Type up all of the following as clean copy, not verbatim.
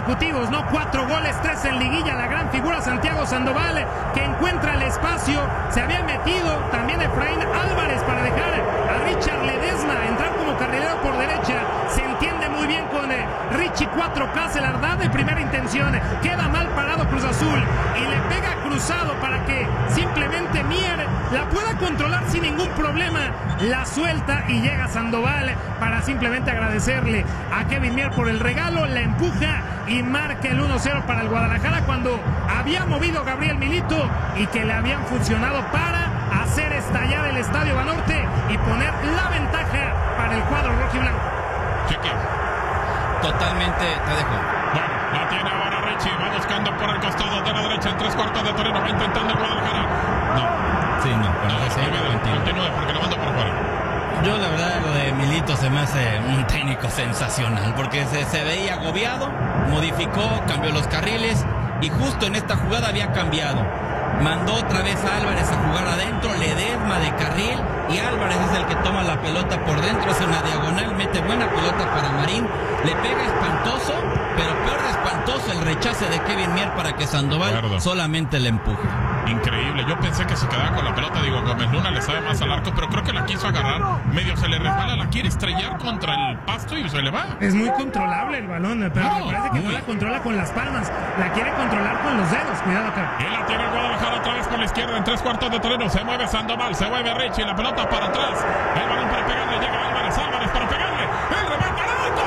consecutivos, ¿no? 4 goles, 3 en liguilla. La gran figura Santiago Sandoval, que encuentra el espacio. Se había metido también Efraín Álvarez para dejar a Richard Ledesma entrar como carrilero por derecha. Se entiende muy bien con Richie 4K, se la da de primera intención. Queda mal parado Cruz Azul y le pega cruzado para que simplemente Mier la pueda controlar sin ningún problema. La suelta y llega Sandoval para simplemente agradecerle a Kevin Mier por el regalo. La empuja y marca el 1-0 para el Guadalajara, cuando había movido Gabriel Milito y que le habían funcionado para hacer estallar el Estadio Banorte y poner la ventaja para el cuadro rojiblanco. Cheque. Totalmente, te dejo. Bueno, la tiene ahora Richie, va buscando por el costado de la derecha en 3/4 de terreno, va intentando el Guadalajara. No. Sí, no, pero continúe porque lo mando por fuera. Yo la verdad lo de Milito se me hace un técnico sensacional, porque se veía agobiado, modificó, cambió los carriles y justo en esta jugada había cambiado. Mandó otra vez a Álvarez a jugar adentro, Ledesma de carril y Álvarez es el que toma la pelota por dentro, hace una diagonal, mete buena pelota para Marín, le pega espantoso, pero peor de espantoso el rechace de Kevin Mier para que Sandoval solamente le empuje. Increíble, yo pensé que se quedaba con la pelota, digo, Gómez Luna le sabe más al arco, pero creo que la quiso agarrar, medio se le resbala, la quiere estrellar contra el pasto y se le va. Es muy controlable el balón, pero me parece que no la controla con las palmas, la quiere controlar con los dedos, cuidado acá. Y la tiene el Guadalajara otra vez por la izquierda en 3/4 de terreno, se mueve Sandoval, se mueve Richie, la pelota para atrás, el balón para pegarle, llega Álvarez para pegarle, el remate al arco,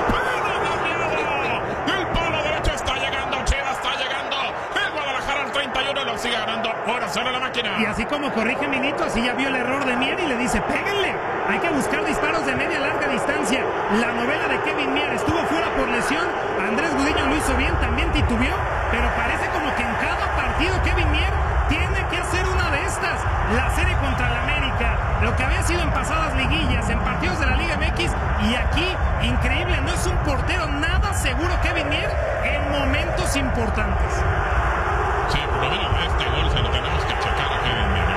el palo derecho está llegando, Chivas está llegando, el Guadalajara al 31 lo sigue ganando. Ahora sale la máquina. Y así como corrige Milito, así ya vio el error de Mier y le dice, péguenle. Hay que buscar disparos de media larga distancia. La novela de Kevin Mier estuvo fuera por lesión. Andrés Gudiño lo hizo bien, también titubeó. Pero parece como que en cada partido Kevin Mier tiene que hacer una de estas. La serie contra el América, lo que había sido en pasadas liguillas, en partidos de la Liga MX. Y aquí, increíble, no es un portero nada seguro Kevin Mier en momentos importantes. Sí, por lo menos este gol se lo tenemos que achacar a Kevin Mier.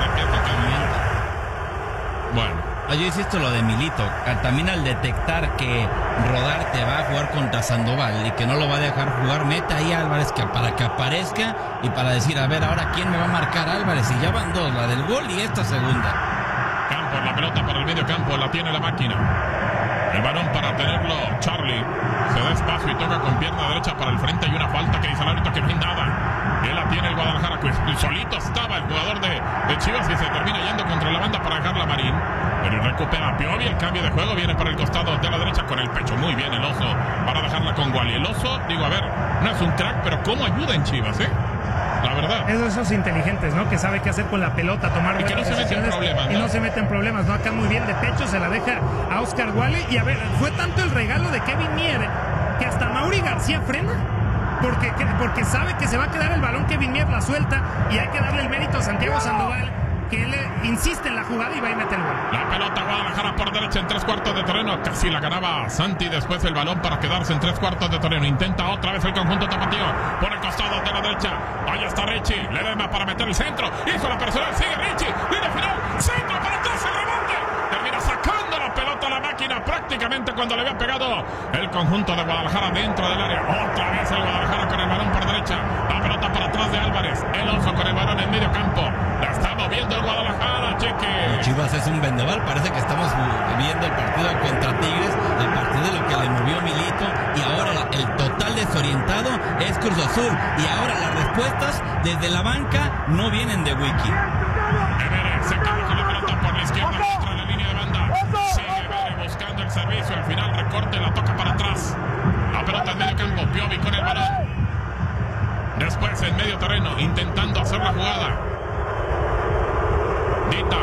Bueno. Yo insisto lo de Milito, también al detectar que Rodarte va a jugar contra Sandoval y que no lo va a dejar jugar, mete ahí a Álvarez para que aparezca y para decir, a ver, ahora quién me va a marcar Álvarez, y ya van dos, la del gol y esta segunda. Campos, la pelota para el medio campo, la tiene la máquina. El balón para tenerlo Charlie, se da espacio y toca con pierna derecha para el frente, y una falta que dice el árbitro que no hay nada. Él la tiene el Guadalajara, pues solito estaba el jugador de Chivas y se termina yendo contra la banda para dejarla a Marín. Pero recupera Piovi, el cambio de juego viene para el costado de la derecha con el pecho. Muy bien el Oso para dejarla con Wally. El Oso, digo, a ver, no es un crack, pero cómo ayuda en Chivas, la verdad. Esos inteligentes, ¿no? Que sabe qué hacer con la pelota, tomar buenas decisiones y no se mete en problemas, ¿no? Acá muy bien de pecho se la deja a Oscar Wally. Y a ver, fue tanto el regalo de Kevin Mier que hasta Mauri García frena. Porque sabe que se va a quedar el balón, Kevin Mier la suelta y hay que darle el mérito a Santiago Sandoval, que él insiste en la jugada y va y mete el gol. La pelota Guadalajara por derecha en 3/4 de terreno, casi la ganaba Santi, después el balón para quedarse en 3/4 de terreno, intenta otra vez el conjunto tapatío por el costado de la derecha, ahí está Richie, Ledesma para meter el centro, hizo la personal, sigue Richie, línea final, centro para atrás, el rebote, termina sacando la pelota a la máquina prácticamente cuando le había pegado el conjunto de Guadalajara dentro del área. Otra vez el Guadalajara con el balón por derecha, la pelota para atrás de Álvarez, el Oso con el balón en medio campo, la está moviendo el Guadalajara, Cheque. Chivas es un vendaval, parece que estamos viendo el partido contra Tigres a partir de lo que le movió Milito, y ahora el total desorientado es Cruz Azul, y ahora las respuestas desde la banca no vienen de Wiki. Evere se queda con la pelota por la izquierda, entra en la línea de banda, sigue Evere buscando el servicio, al final recorte, la toca para atrás, la pelota en medio campo, Piovi con el balón, después en medio terreno intentando hacer la jugada, Dita,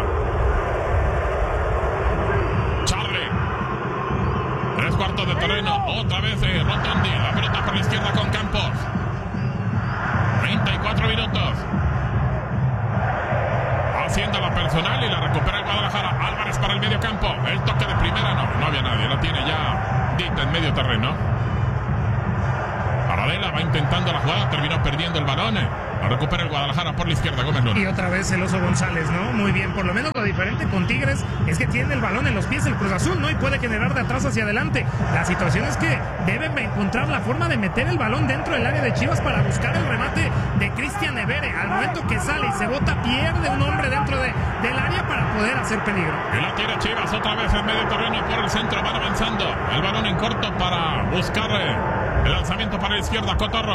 Charlie, 3/4 de terreno, otra vez Rotondi, la pelota por la izquierda con Campos, 34 minutos, haciendo la personal y la recupera el Guadalajara. Álvarez para el medio campo, el toque de primera, no había nadie, la tiene ya Dita en medio terreno. Para Adela va intentando la jugada, terminó perdiendo el balón. Lo recupera el Guadalajara por la izquierda, Gómez Luna. Y otra vez el Oso González, ¿no? Muy bien, por lo menos lo diferente con Tigres es que tiene el balón en los pies el Cruz Azul, ¿no? Y puede generar de atrás hacia adelante. La situación es que deben encontrar la forma de meter el balón dentro del área de Chivas para buscar el remate de Cristian Evere. Al momento que sale y se bota, pierde un hombre dentro del área para poder hacer peligro. Y la tiene Chivas otra vez en medio terreno por el centro, van avanzando. El balón en corto para buscar el lanzamiento para la izquierda, Cotorro.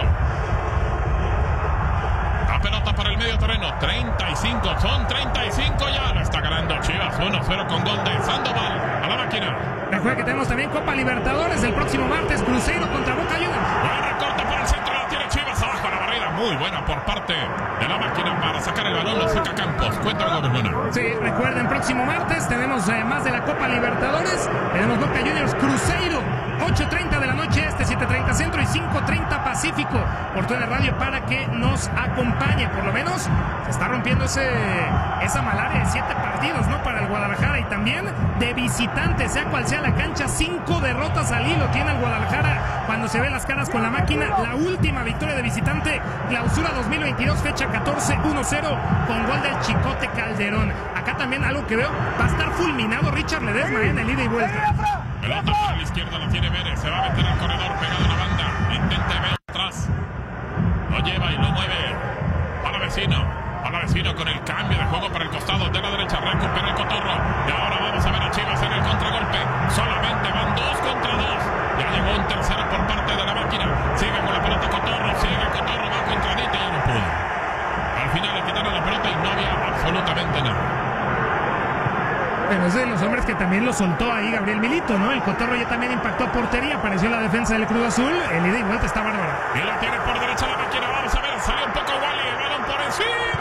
La pelota para el medio terreno, 35, son 35 ya. Lo está ganando Chivas, 1-0 con gol de Sandoval a la máquina. Recuerda que tenemos también Copa Libertadores el próximo martes, Cruzeiro contra Boca Juniors. Buen recorte para el centro, la tiene Chivas abajo la barrida, muy buena por parte de la máquina para sacar el balón, lo saca Campos. Cuéntame, Gómez Luna. Sí, recuerden, próximo martes tenemos más de la Copa Libertadores, tenemos Boca Juniors Cruzeiro, 8:30 de la noche 7:30 centro y 5:30 Pacífico, por toda la radio para que nos acompañe. Por lo menos se está rompiendo esa malaria de 7 partidos, ¿no? Para el Guadalajara, y también de visitante, sea cual sea la cancha, 5 derrotas al hilo tiene el Guadalajara cuando se ve las caras con la máquina. La última victoria de visitante, clausura 2022, fecha 14, 1-0 con gol del Chicote Calderón. Acá también algo que veo, va a estar fulminado Richard Ledesma en el ida y vuelta. Pelota para la izquierda, la tiene Vélez, se va a meter al corredor pegado a la banda, intenta ver atrás, lo lleva y lo mueve para vecino con el cambio de juego para el costado de la derecha, recupera el Cotorro, y ahora vamos a ver a Chivas en el contragolpe, solamente van 2 contra 2, ya llegó un tercero por parte de la máquina, sigue con la pelota Cotorro, va contra Dita y ya no pudo, al final le quitaron la pelota y no había absolutamente nada. Pero es de los hombres que también lo soltó ahí Gabriel Milito, ¿no? El Cotorro ya también impactó a portería, apareció la defensa del Cruz Azul, el ida y vuelta está bárbaro. Y la tiene por derecha la máquina, vamos a ver, salió un poco Wally, el balón por encima.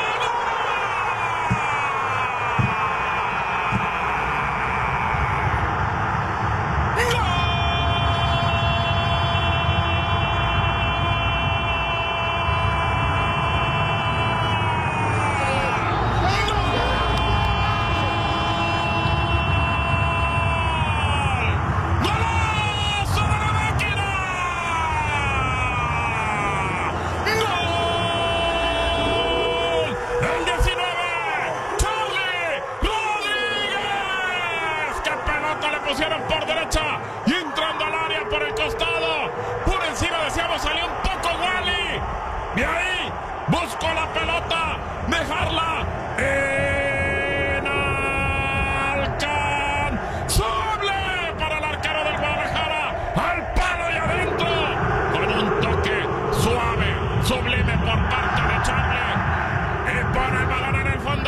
Por derecha y entrando al área por el costado, por encima decíamos, salió un poco Wally, y ahí buscó la pelota, dejarla inalcanzable para el arquero del Guadalajara, al palo y adentro, con un toque suave, sublime por parte de Charlie, y pone el balón en el fondo.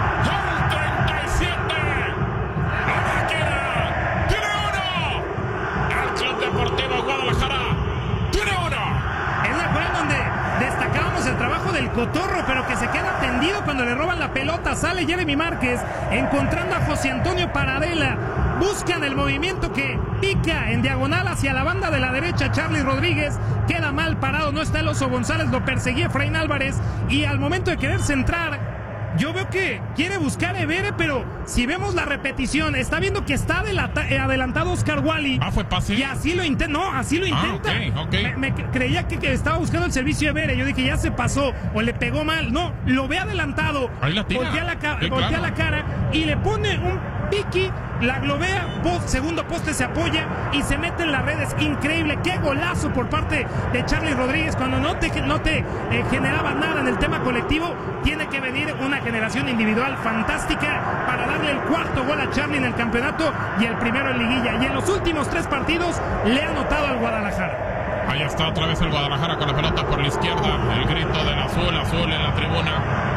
Deportivo Guadalajara tiene 1. Es la jugada donde destacábamos el trabajo del Cotorro, pero que se queda tendido cuando le roban la pelota. Sale Jeremy Márquez encontrando a José Antonio Paradela. Buscan el movimiento que pica en diagonal hacia la banda de la derecha. Charlie Rodríguez queda mal parado, no está el Oso González, lo perseguía Efraín Álvarez, y al momento de querer centrar, yo veo que quiere buscar Evere, pero si vemos la repetición, está viendo que está adelantado Oscar Wally. ¿Fue pase? Y así lo intenta. No, así lo intenta. Okay. Me creía que estaba buscando el servicio Evere. Yo dije, ya se pasó o le pegó mal. No, lo ve adelantado. Ahí la tira. Voltea la cara y le pone un piqui, la globea, segundo poste, se apoya y se mete en las redes. Increíble, qué golazo por parte de Charlie Rodríguez. Cuando no te generaba nada en el tema colectivo, tiene que venir una generación individual fantástica para darle el 4º gol a Charlie en el campeonato y el primero en liguilla. Y en los últimos 3 partidos le ha anotado al Guadalajara. Ahí está otra vez el Guadalajara con la pelota por la izquierda. El grito del azul en la tribuna.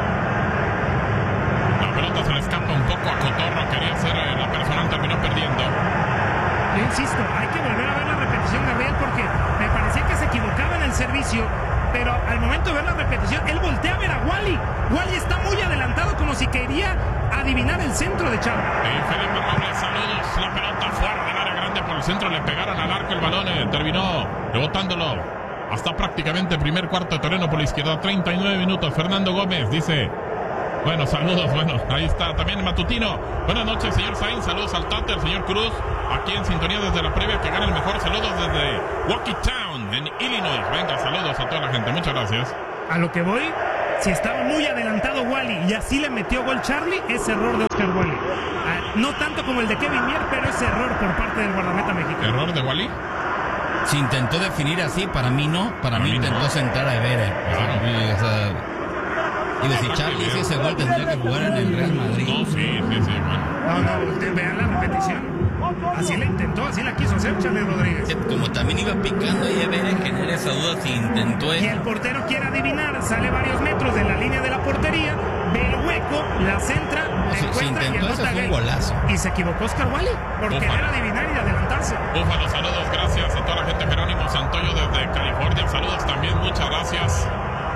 La pelota se le escapa un poco a Cotorro. Quería ser la personal, terminó perdiendo. Yo insisto, hay que volver a ver la repetición, Gabriel, porque me parecía que se equivocaba en el servicio, pero al momento de ver la repetición, él voltea a ver a Wally. Wally está muy adelantado, como si quería adivinar el centro de Chavo. Felipe Robles, saludos. La pelota fuera del área grande por el centro, le pegaron al arco el balón, terminó rebotándolo hasta prácticamente el primer cuarto de terreno por la izquierda. 39 minutos. Fernando Gómez dice: bueno, saludos, ahí está también Matutino. Buenas noches, señor Sainz, saludos al Tate, al señor Cruz, aquí en sintonía desde la previa que gana el mejor. Saludos desde Walkie Town. Brown en Illinois. Venga, saludos a toda la gente, muchas gracias. A lo que voy, si estaba muy adelantado Wally y así le metió gol Charlie, es error de Oscar Wally. No tanto como el de Kevin Mier, pero es error por parte del guardameta mexicano. ¿Error de Wally? Si intentó definir así, para mí no. Para mí intentó sentar a Evere. Y si Charlie hizo ese gol, tendría que jugar en el Real Madrid. No, sí, bueno. No, vean la repetición. Así la intentó, así la quiso hacer Charlie Rodríguez. Como también iba picando y Evere genera esa duda si intentó eso. Y el portero quiere adivinar, sale varios metros de la línea de la portería, ve el hueco, la centra, Si intentó eso fue un golazo. Y se equivocó Oscar Wally por querer adivinar y adelantarse. Búfalo, saludos, gracias a toda la gente. Jerónimo Santoyo desde California, saludos también, muchas gracias.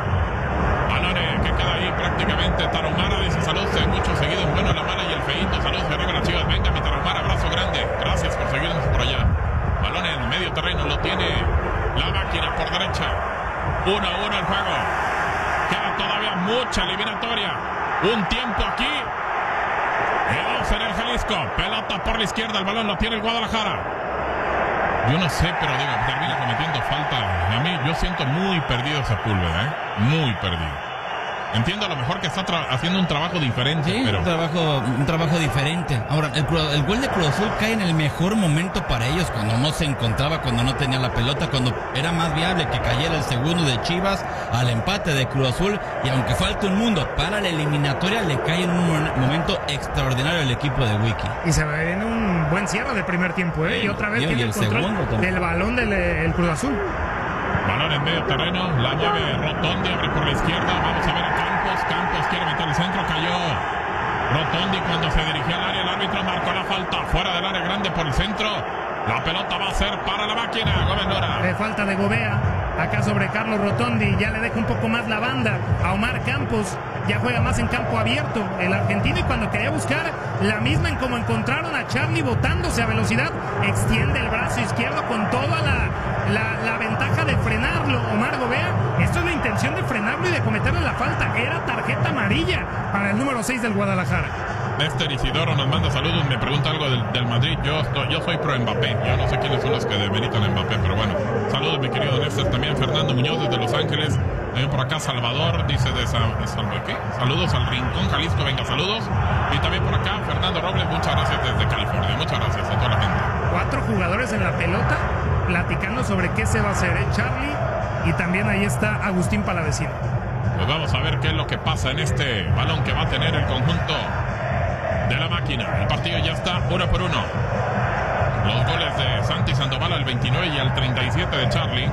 Alone, que queda ahí prácticamente. Tarahumara dice saludos, muchos seguidos, bueno, la mala y el feíto. Saludos de arriba las Chivas. Venga, mi Tarahumara, abrazo grande. Gracias por seguirnos por allá. Balón en medio terreno, lo tiene la máquina por derecha. 1-1 el juego. Queda todavía mucha eliminatoria. Un tiempo aquí. Y vamos en el Jalisco. Pelota por la izquierda, el balón lo tiene el Guadalajara. Yo no sé, pero digo, termina cometiendo falta. A mí, yo siento muy perdido Sepúlveda, muy perdido. Entiendo a lo mejor que está haciendo un trabajo diferente, sí, pero... un trabajo diferente. Ahora, el gol de Cruz Azul cae en el mejor momento para ellos, cuando no se encontraba, cuando no tenía la pelota, cuando era más viable que cayera el segundo de Chivas al empate de Cruz Azul, y aunque falte un mundo para la eliminatoria, le cae en un momento extraordinario el equipo de Wiki. Y se viene un buen cierre del primer tiempo, y otra vez tiene el control del balón del Cruz Azul. Balón en medio terreno, la mueve Rotondi, abre por la izquierda, vamos a ver a Campos. Campos quiere meter el centro, cayó Rotondi cuando se dirigía al área, el árbitro marcó la falta, fuera del área grande por el centro. La pelota va a ser para la máquina, Gómez Lora. De falta de Gobea, acá sobre Carlos Rotondi, ya le deja un poco más la banda a Omar Campos, ya juega más en campo abierto el argentino, y cuando quería buscar la misma en como encontraron a Charlie botándose a velocidad, extiende el brazo izquierdo con toda la ventaja de frenarlo Omar Gobea. Esto es la intención de frenarlo y de cometerle la falta, era tarjeta amarilla para el número 6 del Guadalajara. Néstor Isidoro nos manda saludos, me pregunta algo del Madrid. Yo soy pro Mbappé, yo no sé quiénes son los que demeritan a Mbappé, pero bueno, saludos mi querido Néstor. También Fernando Muñoz desde Los Ángeles, también por acá Salvador, dice de ¿qué? Saludos al Rincón Jalisco, venga, saludos. Y también por acá Fernando Robles, muchas gracias desde California, muchas gracias a toda la gente. 4 jugadores en la pelota platicando sobre qué se va a hacer, Charlie, y también ahí está Agustín Palavecino. Pues vamos a ver qué es lo que pasa en este balón que va a tener el conjunto de la máquina. El partido ya está 1-1. Los goles de Santi Sandoval al 29 y al 37 de Charlie.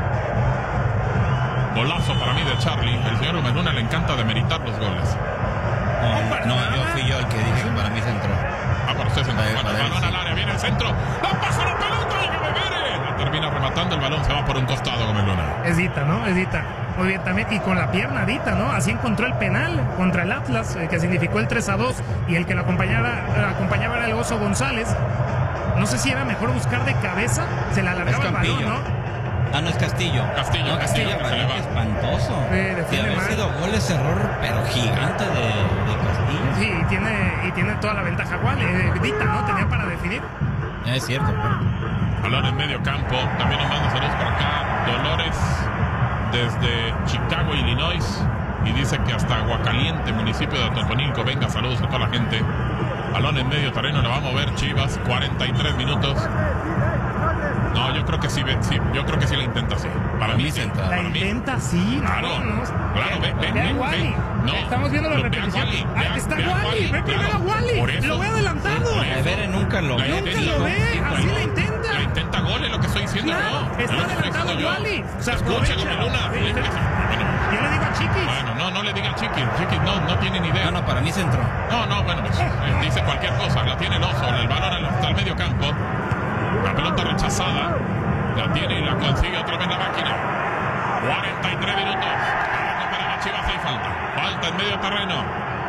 Golazo para mí de Charlie. El señor Gómez Luna le encanta demeritar los goles. No, yo fui yo el que dije que para mí se entró. Por usted se entró. Balón al área, viene el centro. ¡La pasa la pelota! La termina rematando, el balón se va por un costado, Gómez Luna. Es Dita, ¿no? Es Dita. Muy bien también, y con la pierna Dita, ¿no? Así encontró el penal contra el Atlas, que significó el 3-2, y el que lo acompañaba era el Oso González. No sé si era mejor buscar de cabeza, se la alargaba el balón, ¿no? Ah, no, es Castillo. Castillo, no, Castillo espantoso. Si haber sido gol, es error, pero gigante de Castillo. Sí, y tiene toda la ventaja igual. Dita, ¿no? Tenía para definir. Es cierto. Balón en medio campo. También nos manda saludos por acá. Dolores desde Chicago, Illinois. Y dice que hasta Aguacaliente, municipio de Totonilco. Venga, saludos a toda la gente. Balón en medio terreno, le va a mover Chivas. 43 minutos. No, yo creo que sí, yo creo que sí la intenta, sí. Para mí sí. La intenta, sí. Claro, claro, ve. No, estamos viendo la repetición. Está Wally, ve primero a Wally. Lo ve adelantado. Evere nunca lo ve. Nunca lo ve, así la intenta. La intenta gol, es lo que estoy diciendo yo. Está adelantado Wally. Escucha, Gómez Luna. Yo le digo a Chiquis. Bueno, no le diga a Chiquis. Chiquis no tiene ni idea. No, para mí se entró. No, bueno, pues dice cualquier cosa. La tiene el Oso, el balón hasta el medio campo. La pelota rechazada. La tiene y la consigue otra vez la máquina. 43 minutos. Para Chivas hay falta. Falta en medio terreno.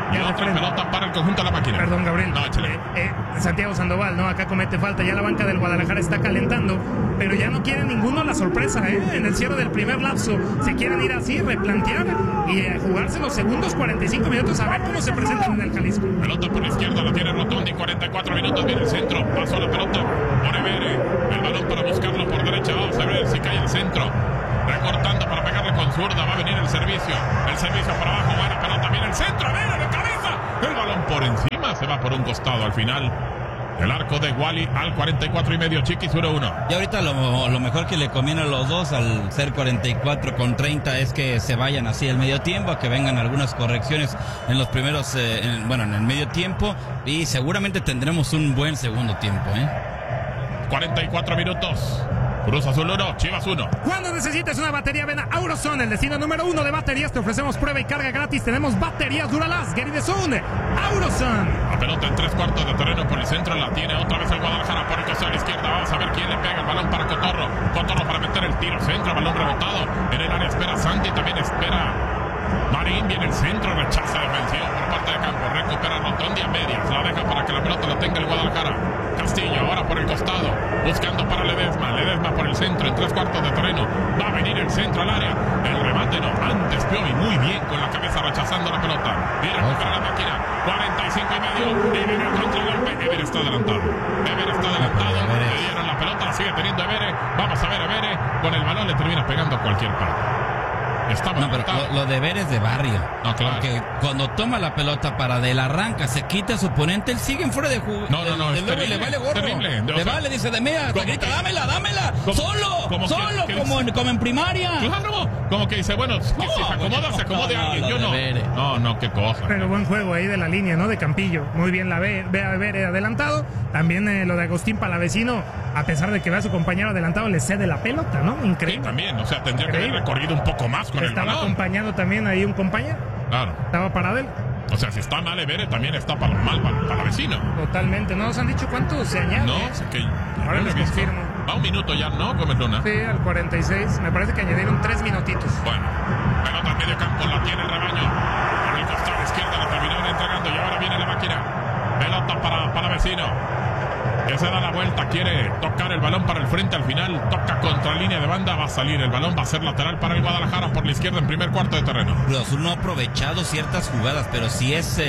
Y otra pelota para el conjunto de la máquina. Perdón, Gabriel. No, échale. Santiago Sandoval, ¿no? Acá comete falta. Ya la banca del Guadalajara está calentando. Pero ya no quiere ninguno la sorpresa, ¿eh? En el cierre del primer lapso se quieren ir así, replantear y jugarse los segundos 45 minutos a ver cómo se presentan en el Jalisco. Pelota por la izquierda, la tiene Rotondi. 44 minutos, viene el centro. Pasó la pelota por Evere. El balón para buscarlo por derecha. Vamos a ver si cae el centro. Recortando para pegarle con zurda. Va a venir el servicio. El servicio para abajo. Buena pelota. Viene el centro. Evere de cabeza. El balón por encima. Se va por un costado al final. El arco de Wally al 44 y medio. Chiquis 1-1. Y ahorita lo mejor que le conviene a los dos al ser 44 con 30 es que se vayan así al medio tiempo, a que vengan algunas correcciones en los primeros, en el medio tiempo, y seguramente tendremos un buen segundo tiempo, 44 minutos. Cruz Azul 1, Chivas 1. Cuando necesites una batería, ven a Auroson, el destino número 1 de baterías. Te ofrecemos prueba y carga gratis. Tenemos baterías Duralast, Geridezun, Auroson. La pelota en 3/4 de terreno por el centro. La tiene otra vez el Guadalajara por el costado a la izquierda. Vamos a ver quién le pega el balón para Cotorro. Cotorro para meter el tiro centro. Balón rebotado. En el área espera Santi. También espera Marín. Viene el centro. Rechaza defensivo por parte de campo. Recupera Rotondi a medias. La deja para que la pelota la tenga el Guadalajara. Castillo ahora por el costado. Buscando para Ledesma. Ledesma por el centro. En 3/4 de terreno. Va a venir el centro al área. El remate no. Antes Piovi muy bien con la cabeza rechazando la pelota. Viene a recupera la máquina. 45 y medio. Y viene el contragolpe. Ever está adelantado. Ever está adelantado. Le dieron la pelota. La sigue teniendo Evere. Vamos a ver Evere. Con el balón le termina pegando a cualquier parte. No, pero lo de ver es de barrio. No, claro. Porque cuando toma la pelota para del arranca, se quita a su oponente, él sigue en fuera de juego. No, es terrible, le vale gorro. Terrible. Le vale, dice de mea, grita, dámela. Solo, como en primaria. Claro. Como que dice, bueno, que si se acomoda, se acomode alguien. Yo no. No, qué cosa. Pero buen juego ahí de la línea, ¿no? De Campillo. Muy bien la ve a ver adelantado. También lo de Agustín Palavecino, a pesar de que ve a su compañero adelantado, le cede la pelota, ¿no? Increíble. Sí, también. O sea, tendría que haber recorrido un poco más con el balón. Estaba acompañado también ahí un compañero. Claro. Estaba parado él. O sea, si está mal Evere, también está mal para vecino. Totalmente. ¿No nos han dicho cuánto se añade? No, que ahora les confirmo. Va un minuto ya, ¿no, Gómez Luna? Sí, al 46. Me parece que añadieron 3 minutitos. Bueno, pelota en medio campo, la tiene el rebaño. Por el costado izquierda la terminaron entregando y ahora viene la máquina. Pelota para vecino. Que se da la vuelta, quiere tocar el balón para el frente, al final toca contra línea de banda, va a salir el balón, va a ser lateral para el Guadalajara por la izquierda en primer cuarto de terreno. Cruz Azul no ha aprovechado ciertas jugadas, pero sí es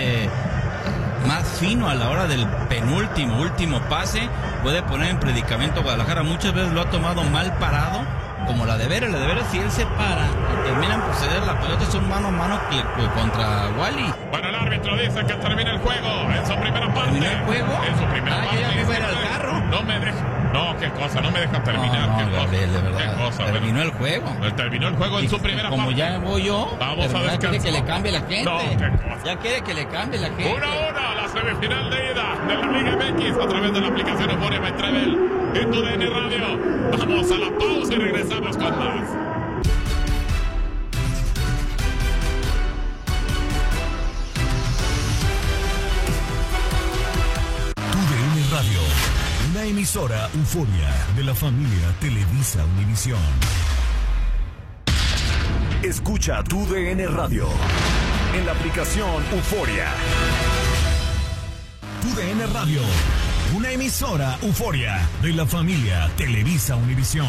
más fino a la hora del último pase, puede poner en predicamento a Guadalajara. Muchas veces lo ha tomado mal parado, como la de Vera. Si él se para y terminan por ceder la pelota, es un mano a mano contra Wally. Bueno, el árbitro dice que termina el juego en su primera parte. ¿Terminó el juego? En su primera parte. Yo ya me fuera al carro. No me deja. No, qué cosa, no me deja terminar. No, qué Gabriel, cosa, de verdad. Qué cosa, terminó el juego. Terminó el juego en su primera como parte. Ya voy yo. Vamos a descansar. Ya quiere que le cambie la gente. No, qué cosa. Ya quiere que le cambie la gente. 1-1, la semifinal de ida de la Liga MX a través de la aplicación Euforia by Travel en TUDN Radio. Vamos a la pausa y regresamos con más. TUDN Radio, una emisora Euforia de la familia Televisa Univisión. Escucha TUDN Radio en la aplicación Euforia. TUDN Radio, una emisora Euforia de la familia Televisa Univisión.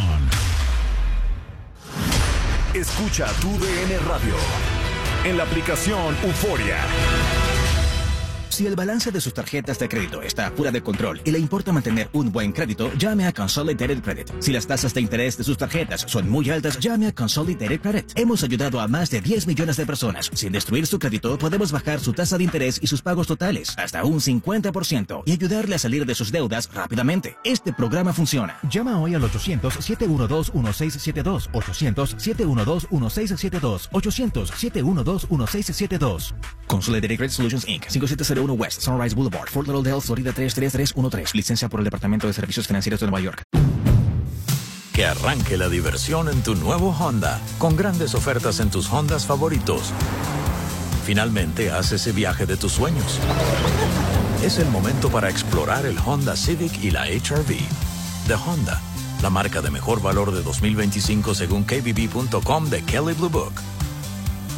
Escucha TUDN Radio en la aplicación Euforia. Si el balance de sus tarjetas de crédito está fuera de control y le importa mantener un buen crédito, llame a Consolidated Credit. Si las tasas de interés de sus tarjetas son muy altas, llame a Consolidated Credit. Hemos ayudado a más de 10 millones de personas. Sin destruir su crédito, podemos bajar su tasa de interés y sus pagos totales hasta un 50% y ayudarle a salir de sus deudas rápidamente. Este programa funciona. Llama hoy al 800-712-1672. 800-712-1672. 800-712-1672. Consolidated Credit Solutions Inc. 5701 West Sunrise Boulevard, Fort Lauderdale, Florida 33313. Licencia por el Departamento de Servicios Financieros de Nueva York. Que arranque la diversión en tu nuevo Honda, con grandes ofertas en tus Hondas favoritos. Finalmente haz ese viaje de tus sueños. Es el momento para explorar el Honda Civic y la HR-V. De Honda, la marca de mejor valor de 2025 según KBB.com de Kelley Blue Book.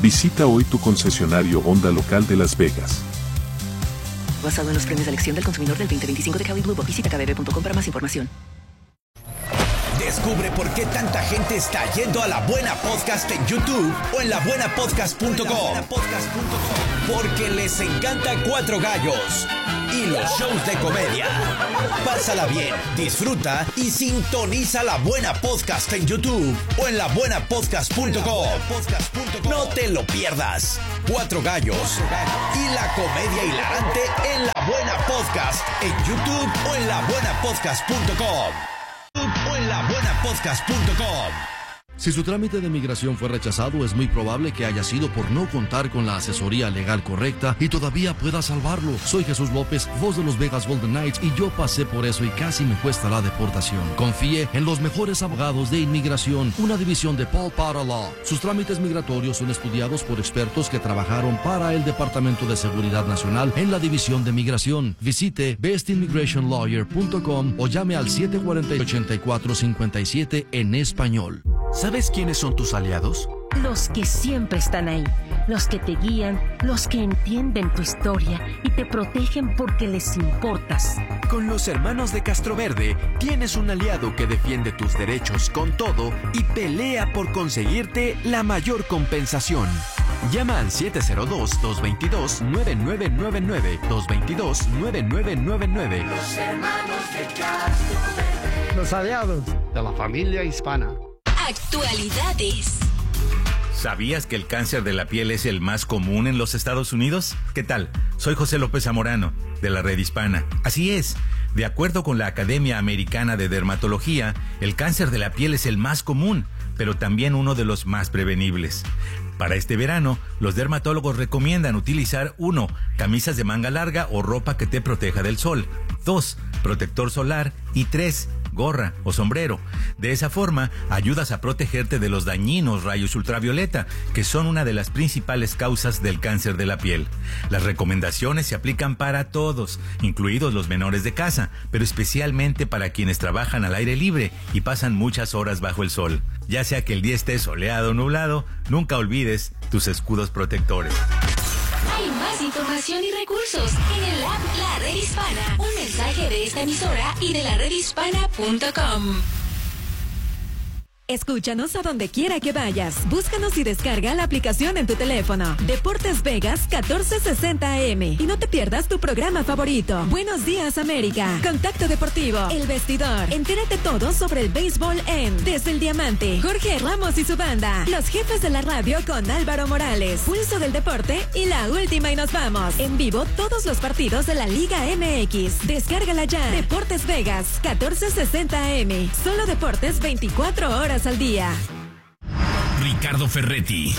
Visita hoy tu concesionario Honda local de Las Vegas. Basado en los premios de elección del consumidor del 2025 de Kelley Blue Book. Visita kbb.com para más información. Descubre por qué tanta gente está yendo a La Buena Podcast en YouTube o en labuenapodcast.com. Porque les encanta Cuatro Gallos y los shows de comedia. Pásala bien, disfruta y sintoniza La Buena Podcast en YouTube o en labuenapodcast.com. No te lo pierdas. Cuatro Gallos y la comedia hilarante en La Buena Podcast en YouTube o en labuenapodcast.com. O en labuenapodcast.com. Si su trámite de migración fue rechazado, es muy probable que haya sido por no contar con la asesoría legal correcta y todavía pueda salvarlo. Soy Jesús López, voz de los Vegas Golden Knights, y yo pasé por eso y casi me cuesta la deportación. Confíe en los mejores abogados de inmigración, una división de Paul Potter Law. Sus trámites migratorios son estudiados por expertos que trabajaron para el Departamento de Seguridad Nacional en la División de Migración. Visite bestimmigrationlawyer.com o llame al 740-8457 en español. ¿Sabes quiénes son tus aliados? Los que siempre están ahí, los que te guían, los que entienden tu historia y te protegen porque les importas. Con los hermanos de Castroverde tienes un aliado que defiende tus derechos con todo y pelea por conseguirte la mayor compensación. Llama al 702-222-9999, 222-9999. Los hermanos de Castroverde. Los aliados de la familia hispana. Actualidades. ¿Sabías que el cáncer de la piel es el más común en los Estados Unidos? ¿Qué tal? Soy José López Zamorano, de la Red Hispana. Así es, de acuerdo con la Academia Americana de Dermatología, el cáncer de la piel es el más común, pero también uno de los más prevenibles. Para este verano, los dermatólogos recomiendan utilizar 1. Camisas de manga larga o ropa que te proteja del sol. 2. Protector solar. Y 3. Gorra o sombrero. De esa forma, ayudas a protegerte de los dañinos rayos ultravioleta, que son una de las principales causas del cáncer de la piel. Las recomendaciones se aplican para todos, incluidos los menores de casa, pero especialmente para quienes trabajan al aire libre y pasan muchas horas bajo el sol. Ya sea que el día esté soleado o nublado, nunca olvides tus escudos protectores. Hay más información y recursos en el app La Red Hispana. Un mensaje de esta emisora y de laredhispana.com. Escúchanos a donde quiera que vayas. Búscanos y descarga la aplicación en tu teléfono. Deportes Vegas 1460 AM. Y no te pierdas tu programa favorito. Buenos días, América. Contacto Deportivo. El Vestidor. Entérate todo sobre el béisbol en Desde el Diamante. Jorge Ramos y su banda. Los Jefes de la Radio con Álvaro Morales. Pulso del Deporte y La Última y nos vamos. En vivo todos los partidos de la Liga MX. Descárgala ya. Deportes Vegas 1460 AM. Solo deportes 24 horas al día. Ricardo Ferretti,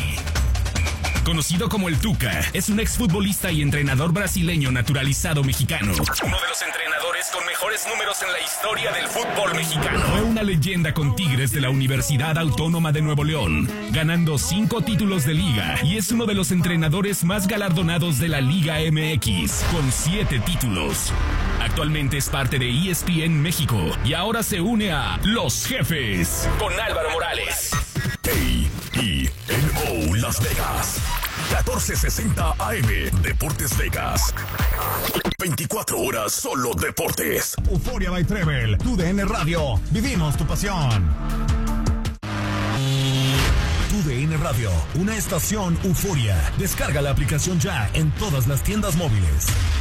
conocido como el Tuca, es un exfutbolista y entrenador brasileño naturalizado mexicano. Uno de los entrenadores con mejores números en la historia del fútbol mexicano. Fue una leyenda con Tigres de la Universidad Autónoma de Nuevo León, ganando 5 títulos de liga, y es uno de los entrenadores más galardonados de la Liga MX, con 7 títulos. Actualmente es parte de ESPN México y ahora se une a Los Jefes con Álvaro Morales. AENO Las Vegas 1460 AM. Deportes Vegas. 24 horas solo deportes. Euforia by Treble, tu DN Radio. Vivimos tu pasión. Tu DN Radio, una estación Euforia. Descarga la aplicación ya en todas las tiendas móviles.